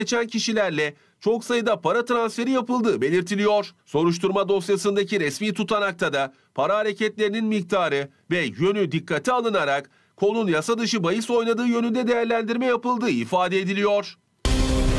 geçen kişilerle çok sayıda para transferi yapıldığı belirtiliyor. Soruşturma dosyasındaki resmi tutanakta da para hareketlerinin miktarı ve yönü dikkate alınarak kolun yasa dışı bahis oynadığı yönünde değerlendirme yapıldığı ifade ediliyor.